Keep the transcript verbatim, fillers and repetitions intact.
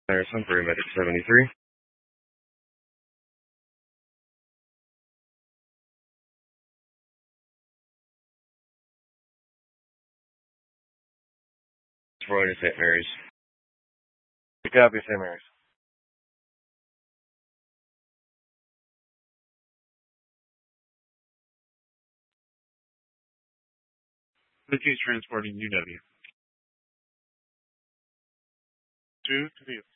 There's some for Medic seventy-three. Roy to Saint Mary's. Copy, Saint Mary's. Vicky transporting U W. Two to the